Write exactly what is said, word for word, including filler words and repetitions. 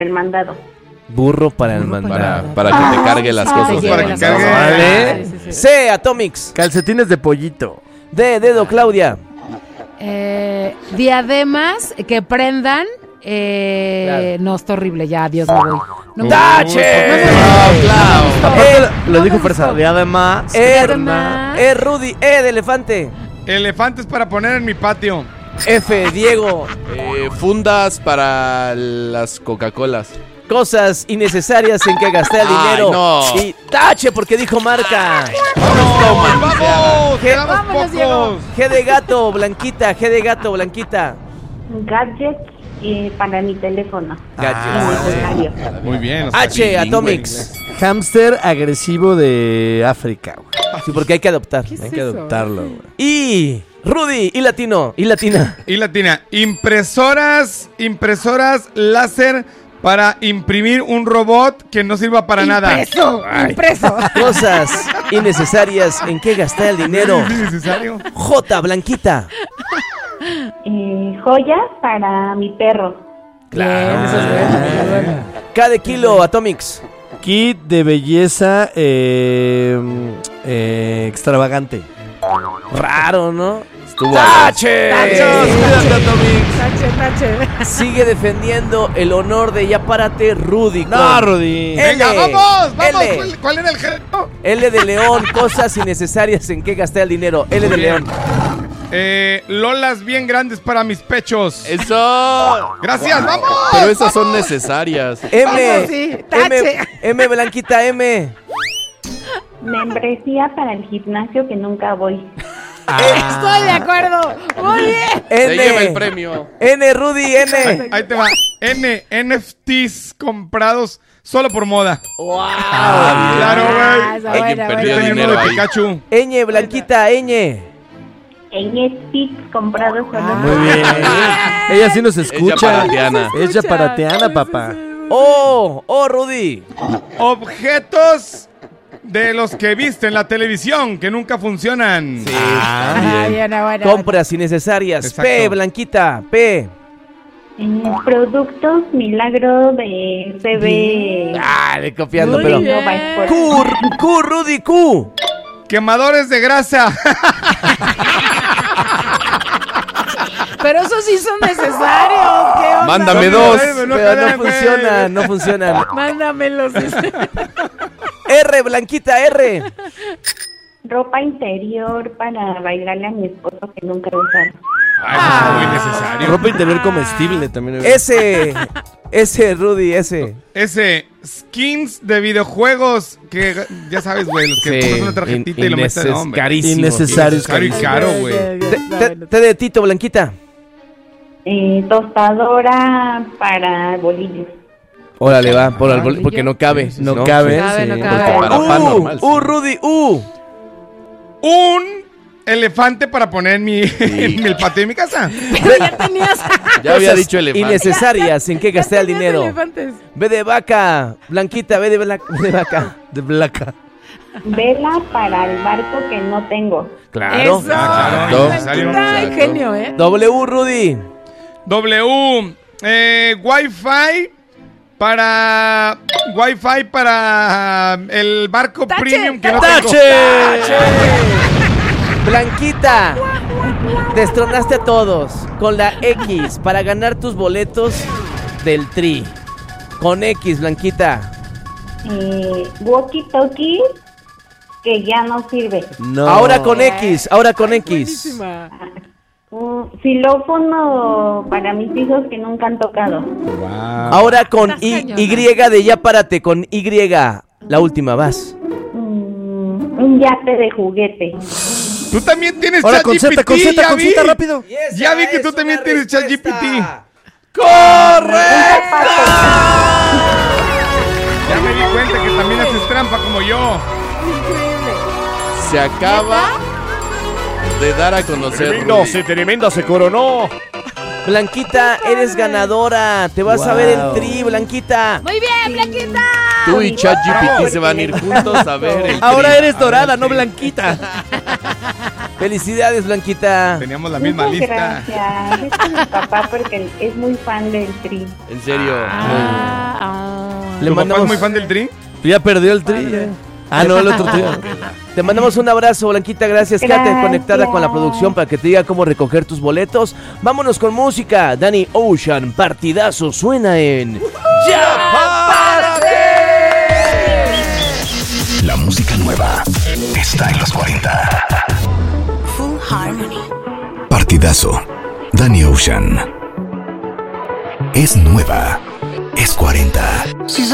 el mandado. Burro para el mandado. Para, para que te cargue las cosas. Para que cargue. Vale. Sí, sí, sí. C, Atomics. Calcetines de pollito. D, dedo, Claudia. Eh, diademas que prendan. Eh, No, está horrible, ya, adiós, me voy. No, ¡Tache! Eh, lo dijo Fresa. De además. E, Además. E, Rudy. E de elefante. Elefantes para poner en mi patio. F, Diego. Eh, fundas para las Coca-Colas. Cosas innecesarias en que gasté el Ay, dinero. no. Y tache porque dijo marca. ¡Vamos! ¡Vamos! ¿Qué? ¡Quedamos Vámonos, Diego. pocos! G de gato, Blanquita. G de gato, Blanquita. Gadgets eh, para mi teléfono. Innecesario. Muy bien. o sea, H, bilingüe, Atomics. Hámster agresivo de África, güey. Sí, porque hay que adoptar. ¿Qué es Hay que eso? adoptarlo, güey. Y Rudy. Y latino. Y latina. Y latina, impresoras, impresoras láser para imprimir un robot que no sirva para nada. Impreso, impreso. Cosas innecesarias en que gasté el dinero. ¿Es necesario? J, Blanquita. Eh, joyas para mi perro. Bien, eso es bueno, eso es bueno. K de kilo, Atomics. Kit de belleza eh, eh, extravagante. Raro, ¿no? Estuvo ¡Tache! Tache, tache. Sigue defendiendo el honor de ya párate, Rudy. No, con Rudy. L. Venga, vamos, vamos. L. ¿Cuál, cuál era el género? L de León, cosas innecesarias en que gasté el dinero. L de Muy bien. León. Eh, lolas bien grandes para mis pechos. ¡Eso! Gracias, vamos. Pero esas son necesarias. M. Eso sí, tache. M, M, Blanquita, M. Membresía para el gimnasio que nunca voy. Estoy de acuerdo. Muy bien. Se lleva el N. premio. N, Rudy, N. Ahí te va. N, N F Ts comprados solo por moda. ¡Wow! Claro, Ah, güey. esa Alguien buena, perdió Yo buena. tenía uno dinero de ahí. Pikachu. Ñ, Blanquita, Ñ. En Netflix comprados solo Ah. Muy bien. Ella sí nos escucha. para Tiana. Ella para Tiana, papá. O, O, Rudy. Objetos de los que viste en la televisión que nunca funcionan. Sí, Ah, también. bien, buena. Compras innecesarias. Exacto. P, Blanquita, P. Eh, productos milagro de C B. Ah, le copiando, Muy pero. bien. Nova Sport. Q, Q, Rudy, Q. Quemadores de grasa. Pero esos sí son necesarios. ¿Qué onda? Mándame No, dos. no, no, Pero no caray, güey. funcionan, no funcionan. Mándamelos. R, Blanquita, R. Ropa interior para bailarle a mi esposo que nunca he usado. Ay, eso es muy necesario. Ropa interior comestible también. S, S, Rudy, S. Ese, skins de videojuegos que ya sabes, güey, los que pones una tarjetita y lo metes en hombre. Carísimo. Innecesarios. Caro y caro, güey. T, T- T de Tito, Blanquita. Eh, tostadora para bolillos. Órale, va, por el bol- porque no cabe. No cabe. cabe, no sí. cabe. Porque para pan U, normal. sí. U, Rudy, U. Un elefante para poner en mi, en el patio de mi casa. Pero ya tenías. Ya había Cosas dicho elefante. innecesarias en que gasté el tenías dinero. elefantes. B de vaca, Blanquita, B de, bla- B de vaca. De blaca. Vela para el barco que no tengo. Claro. Eso. Ah, claro, necesario. Ay, Exacto. genio, ¿eh? W, Rudy. W, eh, Wi-Fi para Wi-Fi para el barco Tache, premium que no tache. tengo. Blanquita, destronaste a todos con la X para ganar tus boletos del Tri. Con X, Blanquita. Eh, walkie talkie que ya no sirve. No. Ahora con X, ahora con X. Buenísima. Un xilófono para mis hijos que nunca han tocado. Ahora con Estás Y, cañona. Y de ya párate, con Y. La última, vas. Mm, un yate de juguete. Tú también tienes Ahora con ChatGPT, Z, con Z, ya con vi. Z, rápido. Ya vi que tú también tienes ChatGPT. ¡Correcto! Ya me di cuenta que también haces trampa como yo. Se acaba de dar a conocer. Rudy. tremenda se coronó. Blanquita, eres ganadora. Te vas a ver el Tri, Blanquita. Muy bien, Blanquita. Tú y ChatGPT se van a ir juntos a ver el Ahora tri. eres A ver dorada, el no tri. blanquita. Felicidades, Blanquita. Teníamos la misma Muchas lista. gracias. Es con mi papá porque es muy fan del Tri. En serio. Ah, ah. Le ¿Tu papá mandamos... es muy fan del Tri? Ya perdió el tri. eh. Ah, no, el otro tío. Te mandamos un abrazo, Blanquita, gracias. Quédate Gracias. conectada con la producción para que te diga cómo recoger tus boletos. Vámonos con música. Danny Ocean, partidazo, suena en... ¡Ya La música nueva está en los cuarenta. Full Harmony. Partidazo. Danny Ocean. Es nueva. Es cuarenta.